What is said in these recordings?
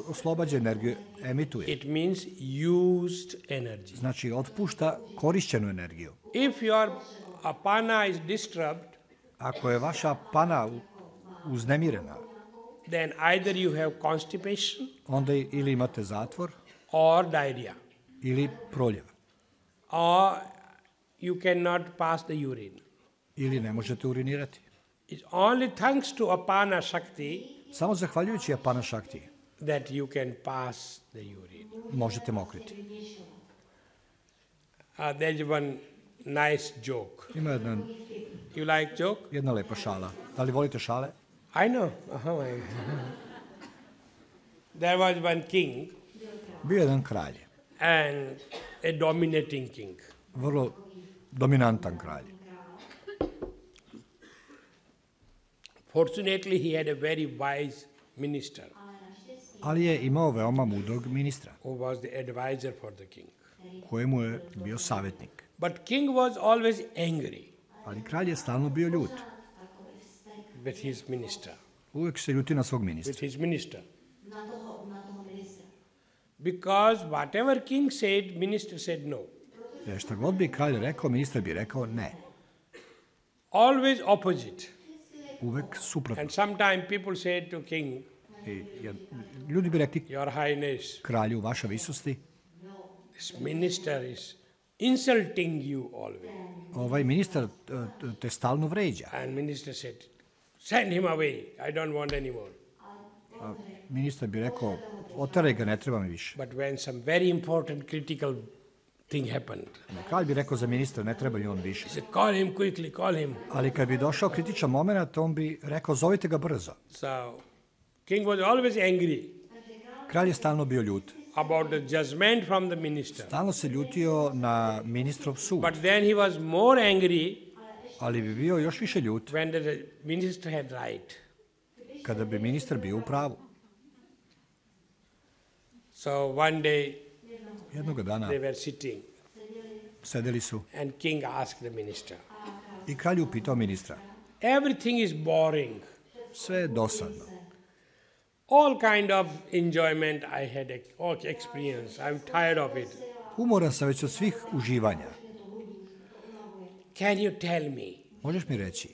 oslobađa energiju, emituje. It means used energy. Znači, otpušta korišćenu energiju. If your apana is disturbed, Ako je vaša pana uznemirena, then either you have constipation onda ili imate zatvor, or diarrhea, ili proljev, or you cannot pass the urine. ili ne možete urinirati. It's only thanks to apana shakti Samo zahvaljujući apana šakti that you can pass the urine. možete mokriti. There's one nice joke. Ima You like joke? jedna lepa šala. Da li volite šale? I know. There was one king Bio je jedan kralj, and a dominating king. vrlo dominantan kralj. Fortunately, he had a very wise minister Ali je imao veoma mudrog ministra, who was the advisor for the king. kojemu je bio savjetnik. But king was always angry Ali kralj je stalno bio ljut. with his minister. Uvijek se ljuti na svog ministra. With his minister. Because whatever king said, minister said no. Jer šta god bi kralj rekao, ministar bi rekao ne. Always opposite. Uvijek suprotno. And sometimes people said to king, Ljudi bi rekli Your Highness, kralju, vaša visosti, this minister is insulting you always. ovaj ministar te stalno vređa. And minister said, send him away. I don't want any more. Ministar bi rekao, oteraj ga, ne treba mi više. But when some very important critical thing happened, Kralj bi rekao za ministra, ne treba ni on više. he said, call him quickly, call him. Ali kad bi došao kritičan moment, on bi rekao, zovite ga brzo. So, king was always angry Kralj je stalno bio ljut. about the judgment from the minister. Stalno se ljutio na ministrov sud. But then he was more angry Ali bi bio još više ljut when the minister had right. kada bi ministar bio u pravu. So one day Jednoga dana they were sitting sedeli su and king asked the minister, i kralj upitao ministra. everything is boring. Sve je dosadno. All kind of enjoyment I had experience. I'm tired of it. Umoran sam već od svih uživanja. Can you tell me, Možeš mi reći,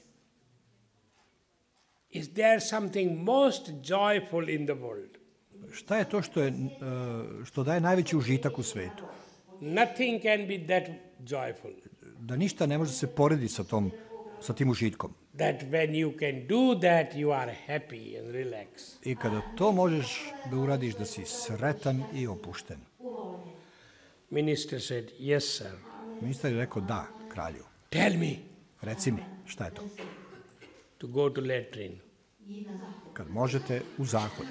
is there something most joyful in the world? šta je to što daje najveći užitak u svetu? Nothing can be that joyful. Da ništa ne može se porediti sa tim užitkom. That when you can do that, you are happy and relaxed. I kada to možeš da uradiš, da si sretan i opušten. Minister said, yes, sir. Ministar je rekao, da, kralju. Tell me. Reci mi, šta je to? To go to latrine. Kad možete, u zahod.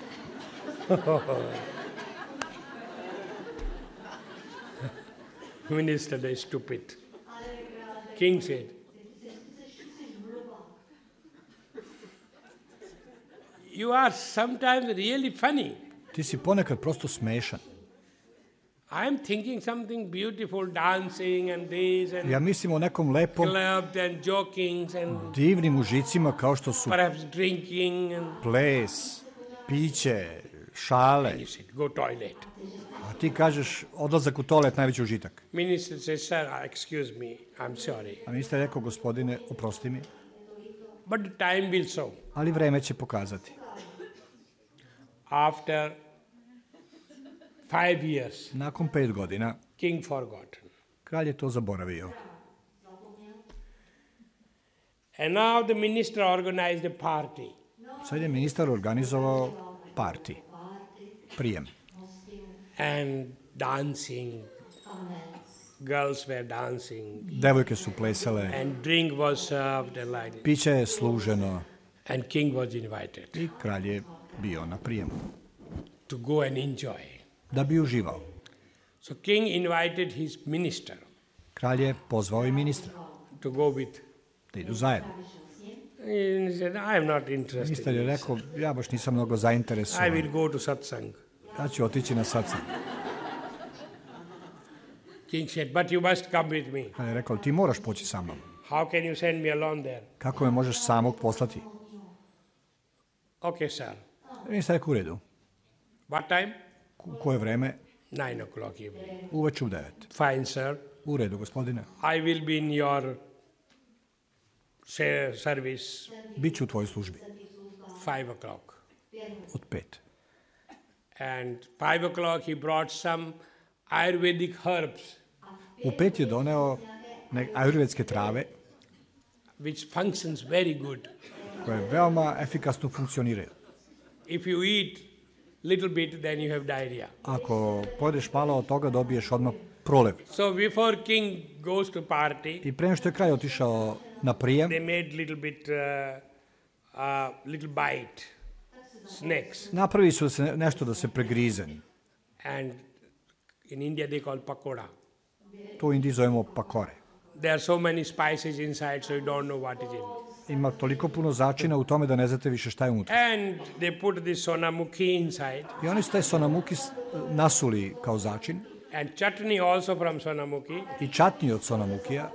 Minister is stupid. King said, you are sometimes really funny. Ti si ponekad prosto smešan. I am thinking something beautiful, dancing and this and Ja mislim o nekom lepom, clubs and jokings and divnim užicima kao što su perhaps drinking and ples, piće, šale. you said, go toilet. A ti kažeš, odlazak u toalet najveći užitak. Minister says, sir, excuse me, I'm sorry. A ministar je rekao, gospodine, oprosti mi, But the time will show. ali vreme će pokazati. After 5 years, Nakon 5 godina, king forgotten. kralj je to zaboravio. And now the minister organized a party. Sad je ministar organizovao parti, prijem. And dancing, girls were dancing, Devojke su plesale, and drink was served and like that. piće je služeno And king was invited i kralj je bio na prijemu to go and enjoy. da bi uživao. So king invited his minister Kralj je pozvao i ministra to go with. da idu zajedno. And he said, I am not interested. Ministar je in this. rekao, ja baš nisam mnogo I zainteresovan, will go to satsang. ja ću otići na satsang. King said, but you must come with me. Kralj je rekao, ti moraš poći sa mnom. How can you send me alone there? Kako me možeš samog poslati? Okay, sir. Ministar je rekao, u redu. What time? Koje vreme? 9 o'clock evening. Uveče u 9. Fine, sir. U redu, gospodine. I will be in your service Biću u tvojoj službi 5 o'clock. od 5. And 5 o'clock he brought some Ayurvedic herbs U 5 je doneo ajurvedske trave which functions very good. koje veoma efikasno funkcioniraju. If you eat little bit, then you have diarrhea. Ako pojedeš malo od toga, dobiješ odmah prolev. So before king goes to party, I pre nego što je kralj otišao na prijem, they made little bite, snacks. napravi su nešto da se pregrize. And in India they call pakoda. To u Indiji zovemo pakore. There are so many spices inside, so you don't know what is in. Ima toliko puno začina u tome da ne znate više šta je unutra. And they put this sonamuki inside, I oni su taj sonamuki nasuli kao začin and chutney also from sonamuki. i čatnji od sonamukija.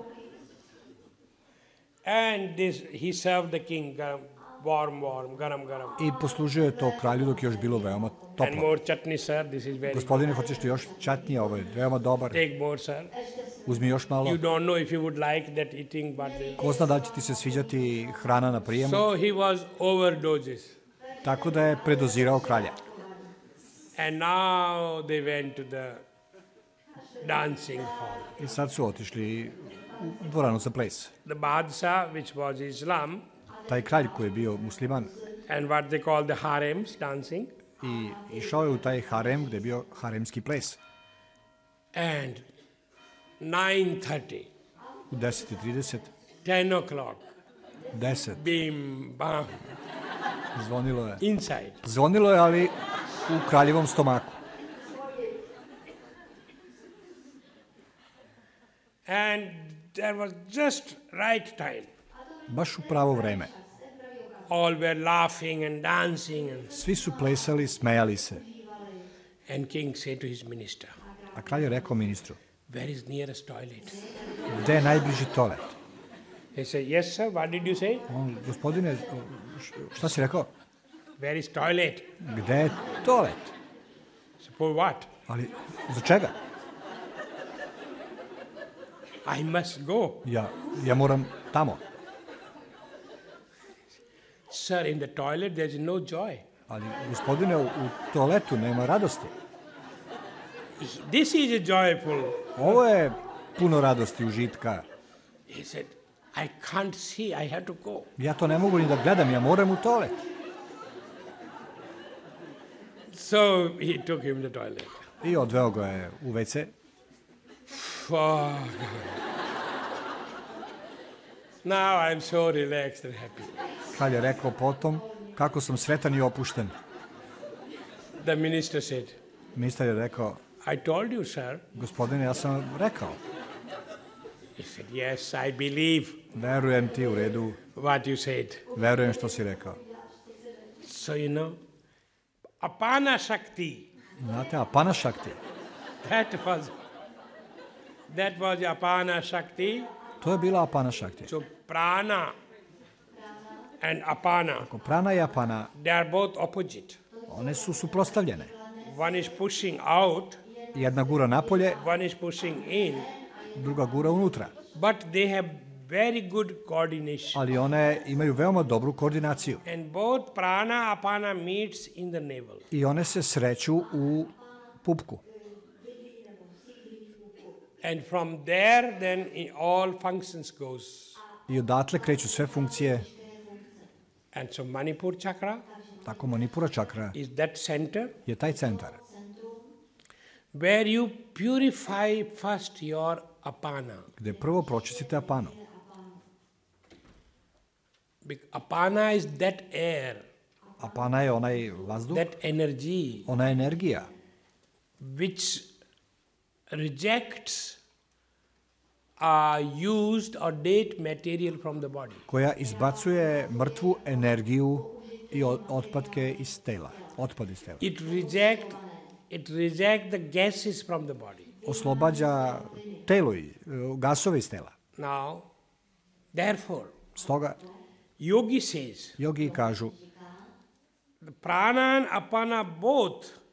And this he served the king warm, garam. I poslužio je to kralju dok je još bilo veoma And toplo. more chutney, sir. This is very good. Gospodine, hoćeš ti još čatnija? Ovo je veoma dobar. Take more, sir. Uzmi još malo. You don't know if you would like that eating, but Ko zna da li će ti se sviđati hrana na prijemu? so he was overdoses. Tako da je predozirao kralja. And now they went to the dancing hall. I sad su otišli u dvoranu za ples. The Badshah, which was Islam, Taj kralj koji je bio musliman and what they call the harems, dancing, i išao je u taj harem gde je bio haremski ples. and 9:30, U 10:30, 10 o'clock, 10, bim, bam, zvonilo je. inside. Zvonilo je, ali u kraljevom stomaku. And there was just right time. Baš u pravo vreme. All were laughing and dancing, Svi su plesali, smejali se. and king said to his minister, A kralj je rekao ministru, where is nearest toilet? gde je najbliži toalet? He said, yes, sir. What did you say? On, gospodine, šta si rekao? Where is toilet? Gde je toalet? So for what? Ali, za čega? I must go. Ja moram tamo. Sir, in the toilet there is no joy. Ali, gospodine, u toaletu nema radosti. This is a joyful. Ovo je puno radosti, užitka. He said, I can't see, I have to go. Ja to ne mogu ni da gledam, ja moram u toalet. So he took him to the toilet. I odveo ga je u WC. Oh. Now I'm so relaxed and happy. Kralj je rekao potom, kako sam sretan i opušten. The minister said, Ministar je rekao, I told you, sir. gospodine, ja sam vam rekao. He said, yes, I believe Verujem ti, u redu, what you said. verujem što si rekao. So, you know, Apana Shakti, Znate, Apana Shakti, that was Apana Shakti. to je bila Apana Shakti. So prana and apana, Ako prana i Apana, they are both opposite. one su suprotstavljene. One is pushing out, Jedna gura napolje, one is pushing in, druga gura unutra. but they have very good coordination. Ali one imaju veoma dobru koordinaciju. And both prana, apana meets in the navel. I one se sreću u pupku. And from there, then all functions goes. I odatle kreću sve funkcije. And so Manipur chakra Tako Manipura čakra is that center je taj centar where you purify first your apana. gde prvo pročistite Apanu. Apana is that air, Apana je onaj vazduh, that energy ona energija which rejects used or dead material from the body. koja izbacuje mrtvu energiju i otpadke iz tela. Otpad iz tela. It rejects the gases from the body. Oslobađa telo i gasove iz tela. Now, therefore, Stoga, yogi says, jogi kažu, the prana and apana both